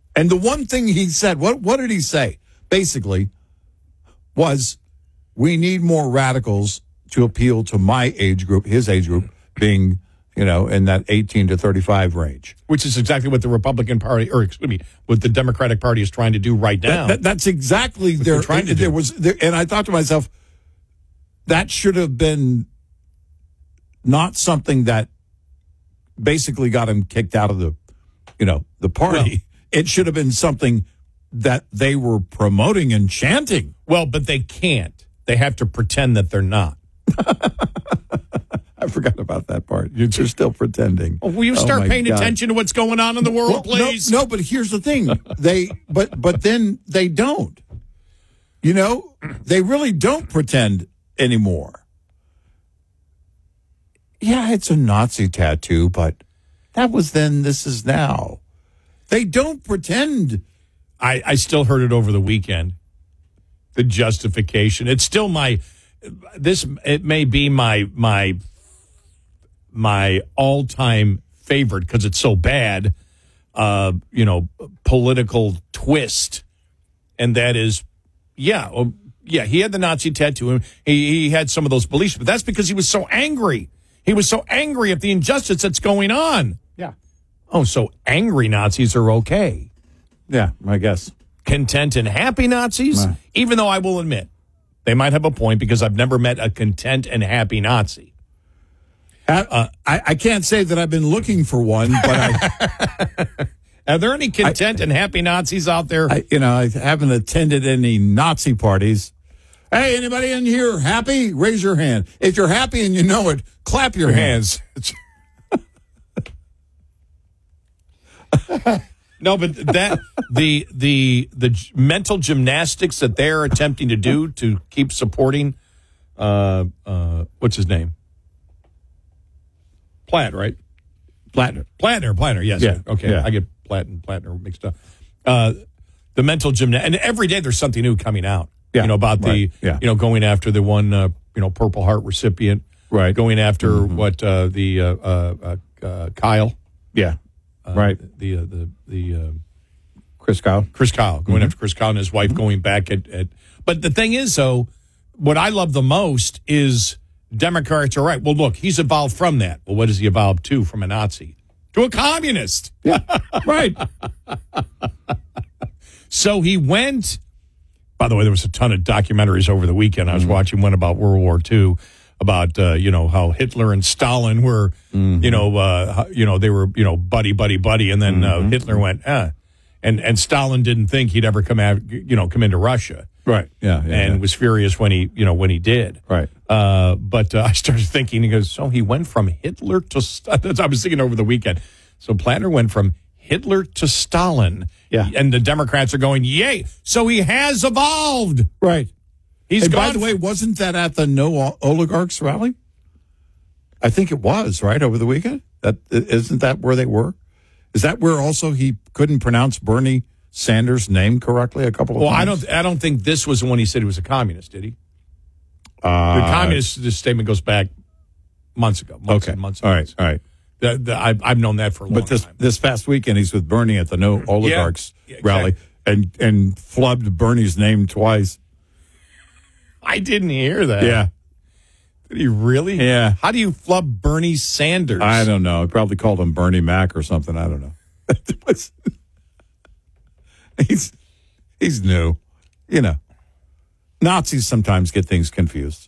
And the one thing he said, what did he say? Basically, was we need more radicals to appeal to my age group, his age group, being, in that 18 to 35 range. Which is exactly what the Republican Party, what the Democratic Party is trying to do right now. That's exactly what they're trying to do. And I thought to myself, that should have been not something that basically got him kicked out of the party. Well, it should have been something that they were promoting and chanting. Well, but they can't. They have to pretend that they're not. I forgot about that part. You're still pretending. Oh, will you start paying attention to what's going on in the world, please? No, but here's the thing. But then they don't. They really don't pretend anymore. Yeah, it's a Nazi tattoo, but that was then, this is now. They don't pretend. I still heard it over the weekend. The justification. It's still it may be my all-time favorite because it's so bad, political twist. And that is, he had the Nazi tattoo. And he had some of those beliefs, but that's because he was so angry. He was so angry at the injustice that's going on. Yeah. Oh, so angry Nazis are okay. Yeah, I guess. Content and happy Nazis, even though I will admit, they might have a point because I've never met a content and happy Nazi. I can't say that I've been looking for one, but are there any content and happy Nazis out there? I haven't attended any Nazi parties. Hey, anybody in here happy? Raise your hand. If you're happy and you know it, clap your hands. No, but the mental gymnastics that they're attempting to do to keep supporting, what's his name? Platt, right? Plattner. Yes. Yeah. Okay. Yeah. I get Platt and Plattner mixed up. The mental gymnastics, and every day there's something new coming out. Yeah. About going after the one, Purple Heart recipient. Right. Going after Kyle. Yeah. Right. The Chris Kyle. Chris Kyle. Going after Chris Kyle and his wife going back at. But the thing is, though, what I love the most is Democrats are right. Well, look, he's evolved from that. Well, what has he evolved to from a Nazi? To a communist. Yeah. Right. So he went. By the way, there was a ton of documentaries over the weekend. I was watching one about World War II, about how Hitler and Stalin were, they were buddy, and then Hitler went, and Stalin didn't think he'd ever come into Russia, right? Yeah, was furious when he did, right? But I started thinking, he goes, so he went from Hitler to Stalin. I was thinking over the weekend. So Plattner went from Hitler to Stalin. Yeah. And the Democrats are going, yay. So he has evolved. Right. By the way, way, wasn't that at the No Oligarchs rally? I think it was, right, over the weekend? Isn't that where they were? Is that where also he couldn't pronounce Bernie Sanders' name correctly a couple of times? I don't think this was the one he said he was a communist, did he? The communist statement goes back months ago. Months. All right. I've known that for a long time. This past weekend, he's with Bernie at the No Oligarchs rally and flubbed Bernie's name twice. I didn't hear that. Yeah. Did he really? Yeah. How do you flub Bernie Sanders? I don't know. He probably called him Bernie Mac or something. I don't know. He's new. Nazis sometimes get things confused.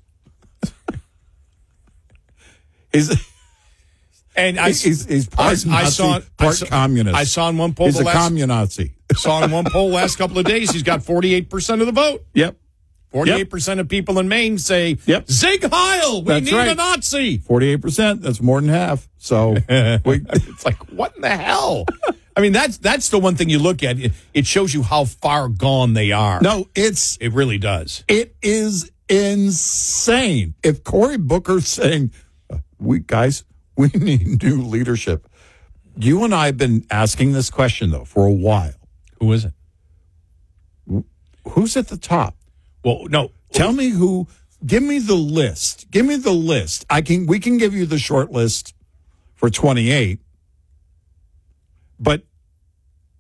And he's part Nazi, part communist. I saw in one poll. He's a communazi. Saw in one poll last couple of days. He's got 48% of the vote. Yep. 48% of people in Maine say, Zig Heil, we need a Nazi. 48%. That's more than half. So it's like, what in the hell? I mean, that's the one thing you look at. It shows you how far gone they are. No, it really does. It is insane. If Cory Booker's saying, we need new leadership. You and I have been asking this question, though, for a while. Who is it? Who's at the top? Well, no. Tell me who. Give me the list. Give me the list. We can give you the short list for 28. But